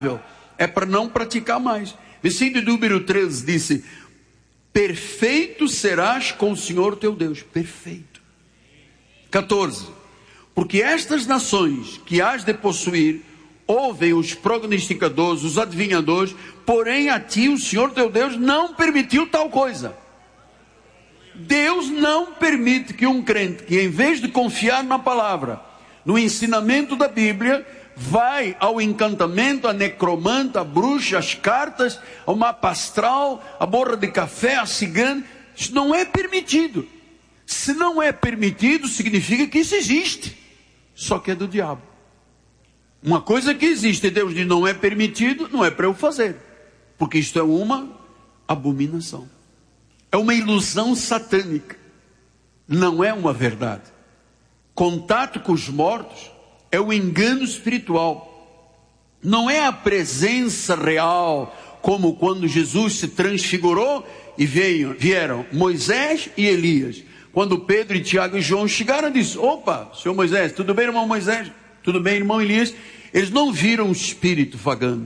é para não praticar mais. Versículo número 13 disse: perfeito serás com o Senhor teu Deus. Perfeito. 14. Porque estas nações que hás de possuir ouvem os prognosticadores, os adivinhadores, porém a ti o Senhor teu Deus não permitiu tal coisa. Deus não permite que um crente, que em vez de confiar na palavra, no ensinamento da Bíblia, vai ao encantamento, a necromanta, a bruxa, as cartas, ao mapa astral, a borra de café, a cigana. Isso não é permitido. Se não é permitido, significa que isso existe, só que é do diabo. Uma coisa que existe, Deus diz não é permitido, não é para eu fazer, porque isto é uma abominação, é uma ilusão satânica, não é uma verdade. Contato com os mortos é o engano espiritual, não é a presença real, como quando Jesus se transfigurou e vieram Moisés e Elias. Quando Pedro e Tiago e João chegaram, disse: opa, senhor Moisés, tudo bem, irmão Moisés? Tudo bem, irmão Elias? Eles não viram o espírito vagando.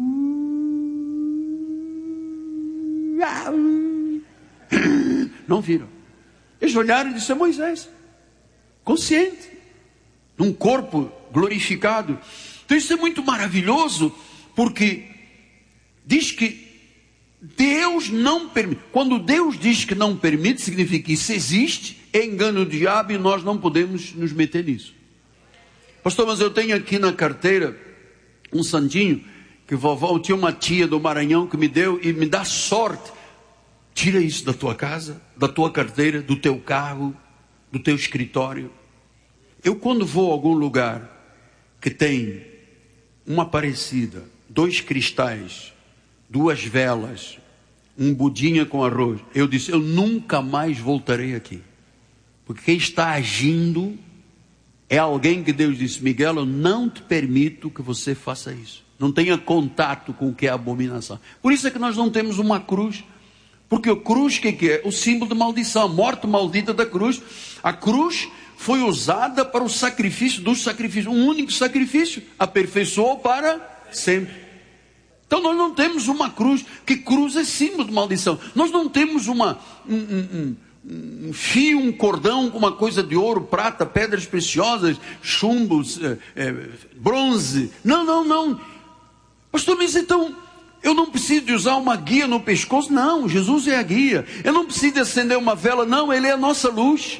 Não viram. Eles olharam e disseram: Moisés, consciente, num corpo glorificado. Então isso é muito maravilhoso, porque diz que Deus não permite. Quando Deus diz que não permite, significa que isso existe, é engano do diabo e nós não podemos nos meter nisso. Pastor, mas eu tenho aqui na carteira um santinho que vovó, tinha uma tia do Maranhão que me deu e me dá sorte. Tira isso da tua casa, da tua carteira, do teu carro, do teu escritório. Eu, quando vou a algum lugar que tem uma Aparecida, 2 cristais, 2 velas, um budinha com arroz, eu disse: eu nunca mais voltarei aqui, porque quem está agindo é alguém que Deus disse: Miguel, eu não te permito que você faça isso. Não tenha contato com o que é abominação. Por isso é que nós não temos uma cruz. Porque a cruz, o que é? O símbolo de maldição, a morte maldita da cruz. A cruz foi usada para o sacrifício dos sacrifícios. Um único sacrifício aperfeiçoou para sempre. Então nós não temos uma cruz, que cruz é símbolo de maldição. Nós não temos um fio, um cordão com uma coisa de ouro, prata, pedras preciosas, chumbos, bronze. Não. Pastor, mas então eu não preciso de usar uma guia no pescoço? Não, Jesus é a guia. Eu não preciso de acender uma vela? Não, Ele é a nossa luz.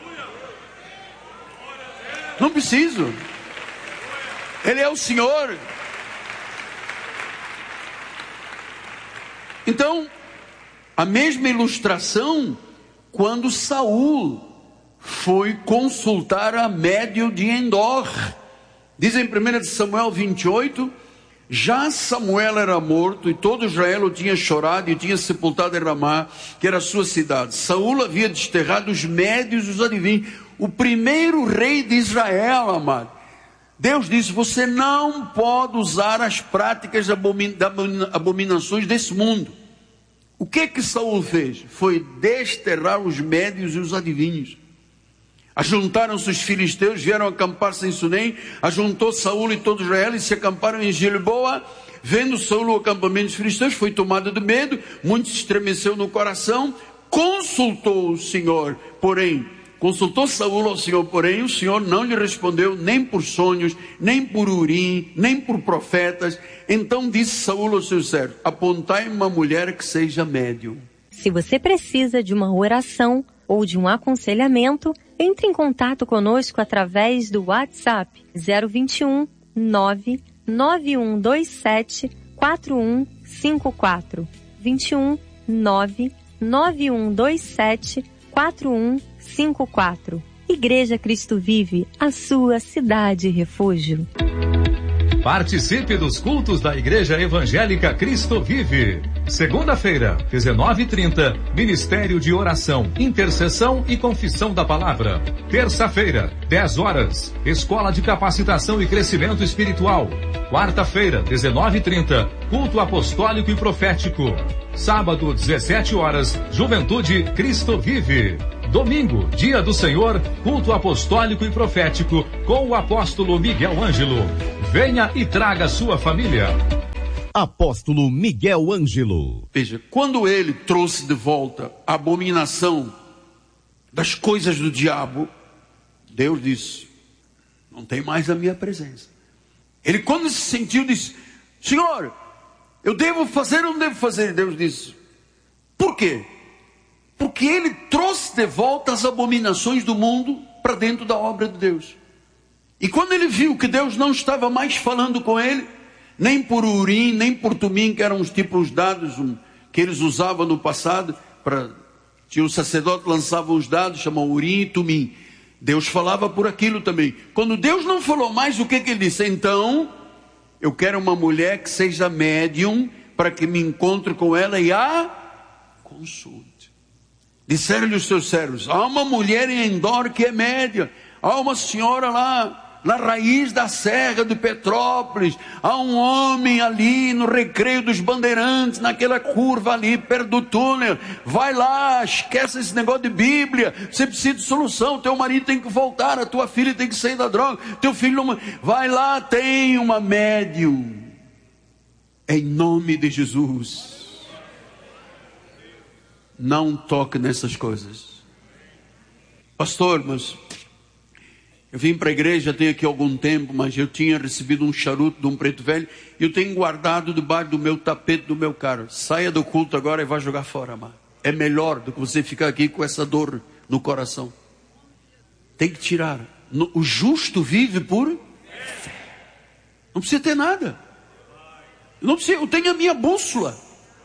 Não preciso. Ele é o Senhor. Então, a mesma ilustração quando Saul foi consultar a médium de Endor. Diz em 1 Samuel 28, já Samuel era morto e todo Israel o tinha chorado e tinha sepultado em Ramá, que era a sua cidade. Saul havia desterrado os médios e os adivinhos, o primeiro rei de Israel, amado. Deus disse: você não pode usar as práticas abominações desse mundo. O que Saul fez? Foi desterrar os médios e os adivinhos. Ajuntaram-se os filisteus, vieram acampar-se em Sunem. Ajuntou Saul e todo Israel e se acamparam em Gilboa. Vendo Saul o acampamento dos filisteus, foi tomado de medo, muito se estremeceu no coração. Consultou o Senhor, porém, consultou Saul ao Senhor, porém o Senhor não lhe respondeu, nem por sonhos, nem por Urim, nem por profetas. Então disse Saul aos seus servos: apontai-me uma mulher que seja médium. Se você precisa de uma oração ou de um aconselhamento, entre em contato conosco através do WhatsApp 021 99127 4154. 21 99127 4154. Igreja Cristo Vive, a sua cidade refúgio. Participe dos cultos da Igreja Evangélica Cristo Vive. Segunda-feira, 19h30, Ministério de Oração, Intercessão e Confissão da Palavra. Terça-feira, 10 horas, Escola de Capacitação e Crescimento Espiritual. Quarta-feira, 19h30, Culto Apostólico e Profético. Sábado, 17 horas, Juventude Cristo Vive. Domingo, Dia do Senhor, Culto Apostólico e Profético, com o apóstolo Miguel Ângelo. Venha e traga sua família. apóstolo Miguel Ângelo. Veja, quando ele trouxe de volta a abominação das coisas do diabo, Deus disse, não tem mais a minha presença. Ele, quando se sentiu, disse, Senhor, eu devo fazer ou não devo fazer? E Deus disse, por quê? Porque ele trouxe de volta as abominações do mundo para dentro da obra de Deus. E quando ele viu que Deus não estava mais falando com ele, nem por Urim, nem por Tumim, que eram os tipos dados que eles usavam no passado, tinha o sacerdote lançava os dados, chamam Urim e Tumim. Deus falava por aquilo também. Quando Deus não falou mais, o que ele disse? Então, eu quero uma mulher que seja médium, para que me encontre com ela e a consulte. Disseram-lhe os seus servos, há uma mulher em Endor que é média, há uma senhora lá na raiz da serra de Petrópolis, há um homem ali no Recreio dos Bandeirantes, naquela curva ali, perto do túnel, vai lá, esquece esse negócio de Bíblia, você precisa de solução, teu marido tem que voltar, a tua filha tem que sair da droga, teu filho não... vai lá, tem uma médium, em nome de Jesus, não toque nessas coisas. Pastor, mas eu vim para a igreja tem aqui algum tempo, mas eu tinha recebido um charuto de um preto velho e eu tenho guardado debaixo do meu tapete do meu carro. Saia do culto agora e vá jogar fora, amado. É melhor do que você ficar aqui com essa dor no coração. Tem que tirar. O justo vive por fé. Não precisa ter nada. Não precisa, eu tenho a minha bússola.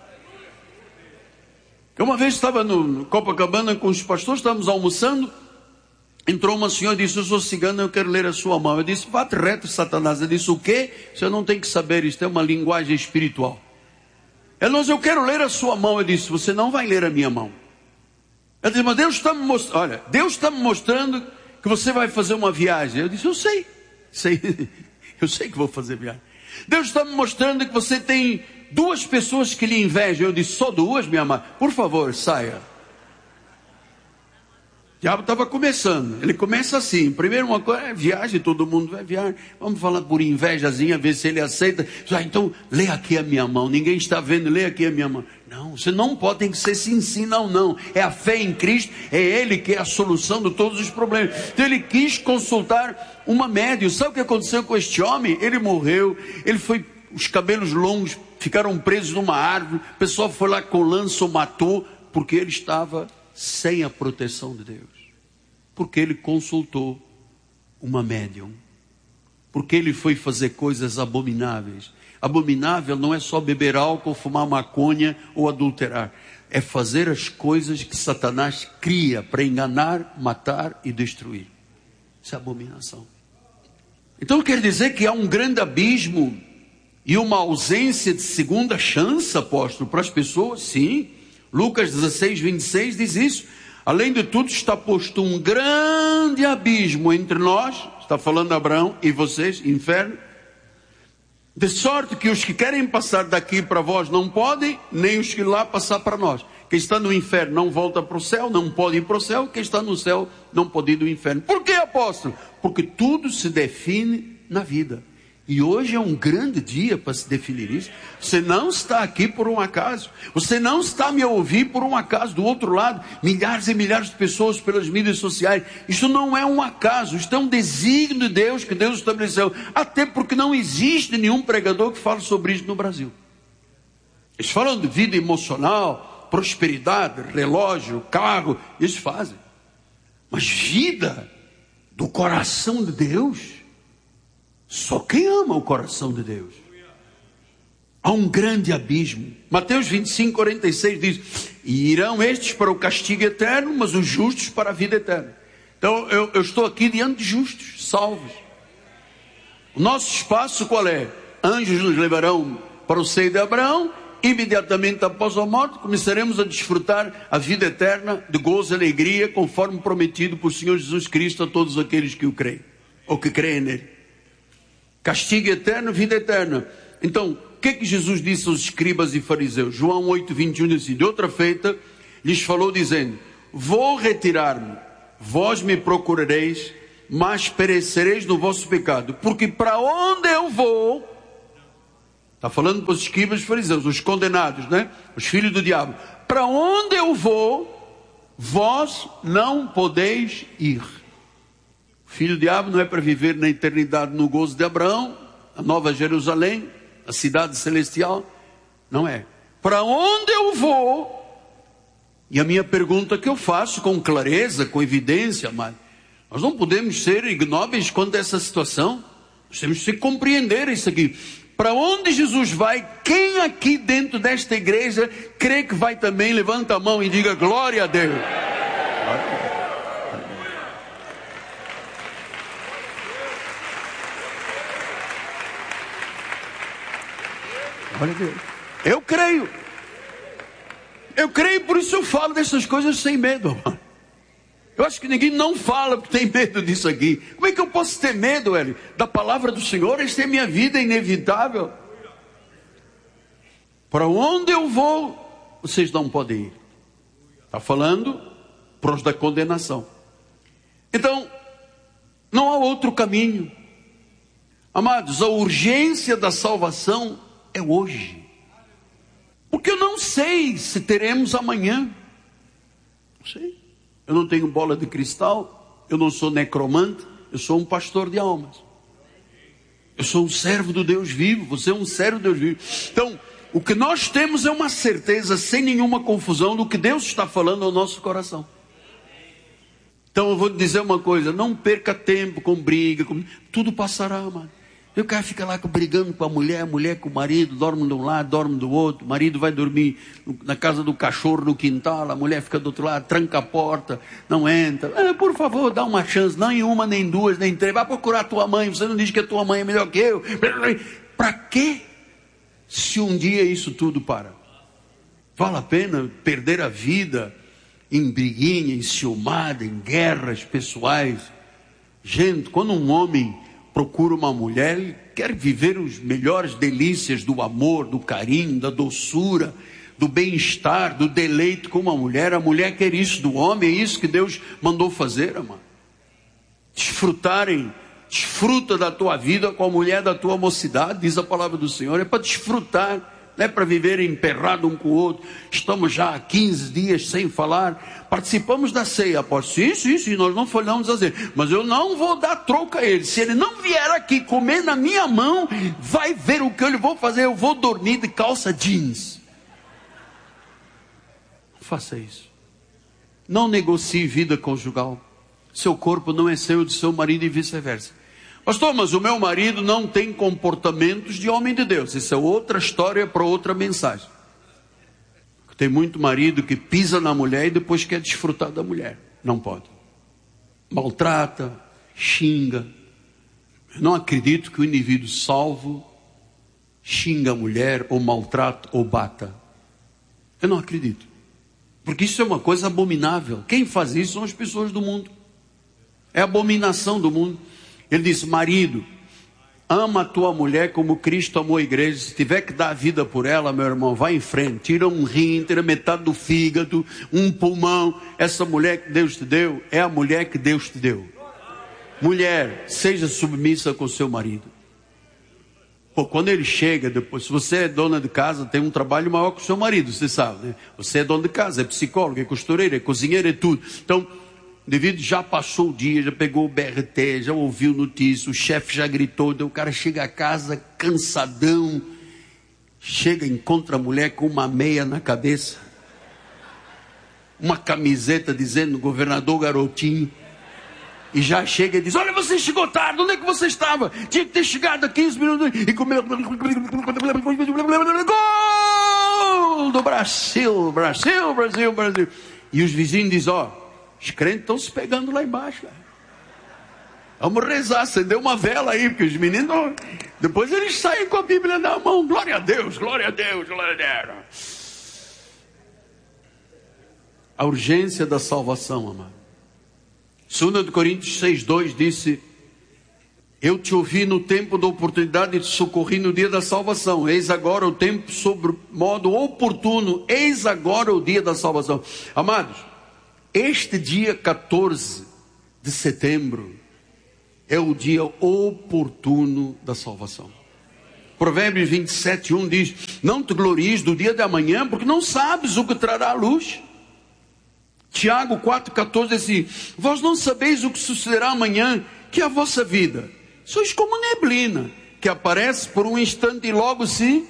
Eu uma vez estava no Copacabana com os pastores, estávamos almoçando. Entrou uma senhora e disse, eu sou cigana, eu quero ler a sua mão. Eu disse, bate reto, Satanás. Ele disse, o quê? Você não tem que saber, isto é uma linguagem espiritual. Ela disse, eu quero ler a sua mão. Eu disse, você não vai ler a minha mão. Ela disse, mas Deus está me mostrando, olha, Deus está me mostrando que você vai fazer uma viagem. Eu disse, eu sei, eu sei que vou fazer viagem. Deus está me mostrando que você tem 2 pessoas que lhe invejam. Eu disse, só 2, minha amada? Por favor, saia. O diabo estava começando. Ele começa assim. Primeiro uma coisa é viagem, todo mundo vai viajar. Vamos falar por invejazinha, ver se ele aceita. Então, lê aqui a minha mão. Ninguém está vendo, lê aqui a minha mão. Não, você não pode, tem que ser sim, não. É a fé em Cristo, é Ele que é a solução de todos os problemas. Então ele quis consultar uma médium. Sabe o que aconteceu com este homem? Ele morreu, ele foi, os cabelos longos ficaram presos numa árvore. O pessoal foi lá com lança, o matou, porque ele estava sem a proteção de Deus, porque ele consultou uma médium, porque ele foi fazer coisas abomináveis. Abominável não é só beber álcool, fumar maconha ou adulterar, é fazer as coisas que Satanás cria para enganar, matar e destruir. Isso é abominação. Então quer dizer que há um grande abismo e uma ausência de segunda chance, apóstolo, para as pessoas? Sim. Lucas 16, 26 diz isso. Além de tudo está posto um grande abismo entre nós, está falando Abraão, e vocês, inferno, de sorte que os que querem passar daqui para vós não podem, nem os que lá passar para nós. Quem está no inferno não volta para o céu, não pode ir para o céu. Quem está no céu não pode ir do inferno. Por que, apóstolo? Porque tudo se define na vida. E hoje é um grande dia para se definir isso. Você não está aqui por um acaso. Você não está me a ouvir por um acaso. Do outro lado, milhares e milhares de pessoas pelas mídias sociais. Isso não é um acaso. Isso é um desígnio de Deus que Deus estabeleceu. Até porque não existe nenhum pregador que fale sobre isso no Brasil. Eles falam de vida emocional, prosperidade, relógio, carro. Eles fazem. Mas vida do coração de Deus... Só quem ama o coração de Deus. Há um grande abismo. Mateus 25, 46 diz, e irão estes para o castigo eterno, mas os justos para a vida eterna. Então eu estou aqui diante de justos, salvos. O nosso espaço qual é? Anjos nos levarão para o seio de Abraão. Imediatamente após a morte começaremos a desfrutar a vida eterna de gozo e alegria, conforme prometido por Senhor Jesus Cristo a todos aqueles que o creem, ou que creem nele. Castigo eterno, vida eterna. Então, o que Jesus disse aos escribas e fariseus? João 8, 21 diz assim, de outra feita, lhes falou dizendo, vou retirar-me, vós me procurareis, mas perecereis no vosso pecado, porque para onde eu vou, Está falando para os escribas e fariseus, os condenados, né? Os filhos do diabo. Para onde eu vou, vós não podeis ir. O filho do diabo não é para viver na eternidade no gozo de Abraão, a Nova Jerusalém, a cidade celestial. Não é. Para onde eu vou? E a minha pergunta que eu faço com clareza, com evidência, mas nós não podemos ser ignóbeis quanto a essa situação. Nós temos que compreender isso aqui. Para onde Jesus vai, quem aqui dentro desta igreja crê que vai também? Levanta a mão e diga glória a Deus. Glória a Deus. Eu creio. Eu creio, por isso eu falo dessas coisas sem medo. Eu acho que ninguém não fala porque tem medo disso aqui. Como é que eu posso ter medo, Hélio? Da palavra do Senhor? Esta é minha vida, é inevitável. Para onde eu vou, vocês não podem ir. Está falando para os da condenação. Então, não há outro caminho. Amados, a urgência da salvação é hoje. Porque eu não sei se teremos amanhã. Não sei. Eu não tenho bola de cristal, eu não sou necromante, eu sou um pastor de almas. Eu sou um servo do Deus vivo, você é um servo do Deus vivo. Então, o que nós temos é uma certeza, sem nenhuma confusão, do que Deus está falando ao nosso coração. Então eu vou te dizer uma coisa, não perca tempo com briga, tudo passará, mano. E o cara fica lá brigando com a mulher com o marido, dorme de um lado, dorme do outro. O marido vai dormir na casa do cachorro, no quintal. A mulher fica do outro lado, tranca a porta, não entra. Por favor, dá uma chance, não em uma, nem duas, nem três. Vai procurar a tua mãe, você não diz que a tua mãe é melhor que eu. Para quê? Se um dia isso tudo para. Vale a pena perder a vida em briguinha, em ciumada, em guerras pessoais? Gente, quando um homem procura uma mulher, ele quer viver os melhores delícias do amor, do carinho, da doçura, do bem-estar, do deleite com uma mulher. A mulher quer isso do homem, é isso que Deus mandou fazer, amado. Desfruta da tua vida com a mulher da tua mocidade, diz a palavra do Senhor. É para desfrutar, não é para viver emperrado um com o outro. Estamos já há 15 dias sem falar. Participamos da ceia, apóstolo. Sim, nós não falhamos a ceia. Mas eu não vou dar troco a ele. Se ele não vier aqui comer na minha mão, vai ver o que eu vou fazer. Eu vou dormir de calça jeans. Não faça isso. Não negocie vida conjugal. Seu corpo não é seu, do seu marido e vice-versa. Pastor, mas o meu marido não tem comportamentos de homem de Deus. Isso é outra história para outra mensagem. Tem muito marido que pisa na mulher e depois quer desfrutar da mulher. Não pode. Maltrata, xinga. Eu não acredito que o indivíduo salvo xinga a mulher, ou maltrata, ou bata. Eu não acredito. Porque isso é uma coisa abominável. Quem faz isso são as pessoas do mundo. É a abominação do mundo. Ele diz, marido, ama a tua mulher como Cristo amou a igreja. Se tiver que dar a vida por ela, meu irmão, vai em frente. Tira um rim, tira metade do fígado, um pulmão. Essa mulher que Deus te deu, é a mulher que Deus te deu. Mulher, seja submissa com seu marido. Pô, quando ele chega, depois, se você é dona de casa, tem um trabalho maior que o seu marido, você sabe, né? Você é dona de casa, é psicóloga, é costureira, é cozinheira, é tudo. Então, o indivíduo já passou o dia, já pegou o BRT, já ouviu notícia, o chefe já gritou, o cara chega a casa cansadão, chega, encontra a mulher com uma meia na cabeça, uma camiseta dizendo governador garotinho, e já chega e diz, olha, você chegou tarde, onde é que você estava? Tinha que ter chegado a 15 minutos, e comeu, gol do Brasil, e os vizinhos dizem, os crentes estão se pegando lá embaixo. Vamos rezar, acender uma vela aí, porque os meninos, depois eles saem com a Bíblia na mão. Glória a Deus, glória a Deus, glória a Deus. A urgência da salvação, amado. 2 Coríntios 6:2 disse, eu te ouvi no tempo da oportunidade e te socorri no dia da salvação. Eis agora o tempo sobre modo oportuno. Eis agora o dia da salvação. Amados, este dia 14 de setembro é o dia oportuno da salvação. Provérbios 27:1 diz: não te glories do dia de amanhã, porque não sabes o que trará a luz. Tiago 4,14 diz assim: vós não sabeis o que sucederá amanhã, que é a vossa vida. Sois como neblina, que aparece por um instante e logo se...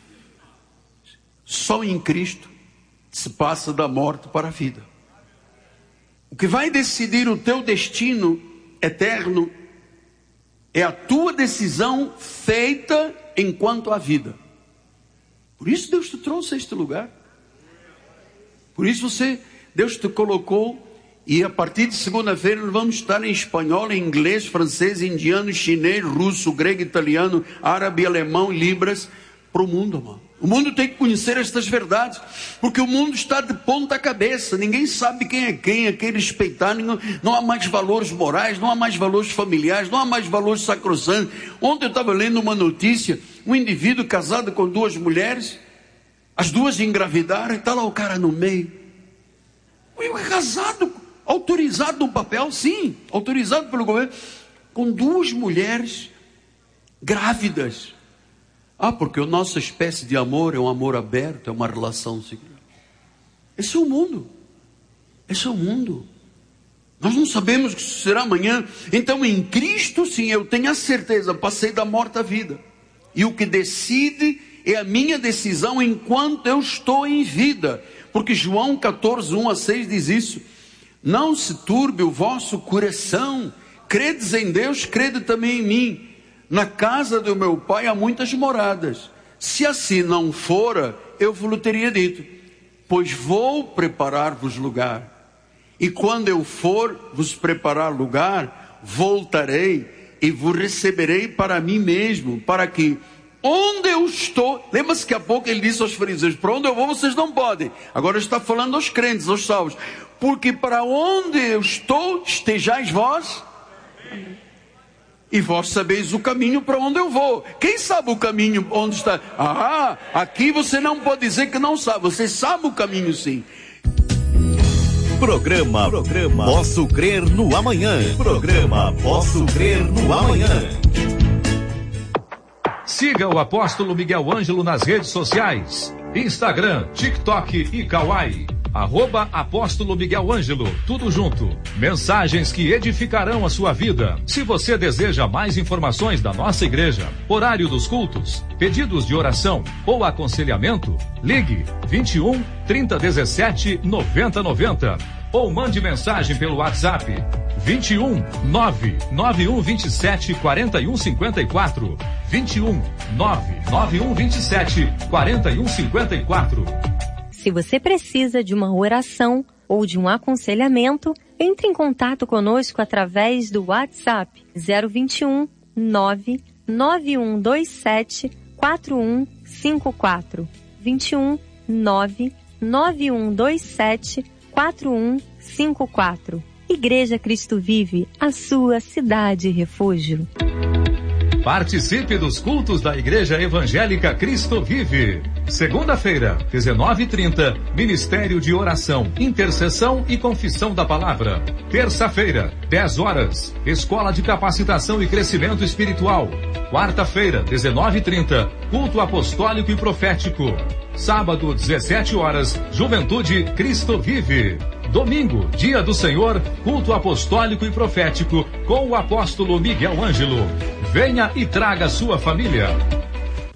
Só em Cristo se passa da morte para a vida. O que vai decidir o teu destino eterno é a tua decisão feita enquanto há vida. Por isso Deus te trouxe a este lugar. Por isso Deus te colocou. E a partir de segunda-feira nós vamos estar em espanhol, em inglês, francês, indiano, chinês, russo, grego, italiano, árabe, alemão, libras, para o mundo, irmão. O mundo tem que conhecer estas verdades, porque o mundo está de ponta cabeça, ninguém sabe quem é quem respeitar, não há mais valores morais, não há mais valores familiares, não há mais valores sacrossantos. Ontem eu estava lendo uma notícia, um indivíduo casado com 2 mulheres, as 2 engravidaram, e está lá o cara no meio. Eu é casado, autorizado no papel, sim, autorizado pelo governo, com 2 mulheres grávidas. Porque a nossa espécie de amor é um amor aberto, é uma relação segura. Esse é o mundo. Esse é o mundo. Nós não sabemos o que será amanhã. Então em Cristo, sim, eu tenho a certeza, passei da morte à vida. E o que decide é a minha decisão enquanto eu estou em vida. Porque João 14:1-6 diz isso: não se turbe o vosso coração, credes em Deus, crede também em mim. Na casa do meu pai há muitas moradas. Se assim não fora, eu vos teria dito, pois vou preparar-vos lugar. E quando eu for vos preparar lugar, voltarei e vos receberei para mim mesmo, para que onde eu estou... Lembra-se que há pouco ele disse aos fariseus: para onde eu vou vocês não podem. Agora está falando aos crentes, aos salvos: porque para onde eu estou, estejais vós. E vós sabeis o caminho para onde eu vou. Quem sabe o caminho onde está? Aqui você não pode dizer que não sabe. Você sabe o caminho, sim. Programa Posso Crer no Amanhã. Programa Posso Crer no Amanhã. Siga o Apóstolo Miguel Ângelo nas redes sociais: Instagram, TikTok e Kawaii. @Apóstolo Miguel Ângelo, tudo junto. Mensagens que edificarão a sua vida. Se você deseja mais informações da nossa igreja, horário dos cultos, pedidos de oração ou aconselhamento, ligue 21 3017 9090 ou mande mensagem pelo WhatsApp 21 99127 4154 21 99127 4154. Se você precisa de uma oração ou de um aconselhamento, entre em contato conosco através do WhatsApp 021 99127 4154. 21 99127 4154. Igreja Cristo Vive, a sua cidade refúgio. Participe dos cultos da Igreja Evangélica Cristo Vive. Segunda-feira, 19h30, Ministério de Oração, Intercessão e Confissão da Palavra. Terça-feira, 10 horas, Escola de Capacitação e Crescimento Espiritual. Quarta-feira, 19h30, Culto Apostólico e Profético. Sábado, 17 horas, Juventude Cristo Vive. Domingo, Dia do Senhor, Culto Apostólico e Profético com o Apóstolo Miguel Ângelo. Venha e traga sua família.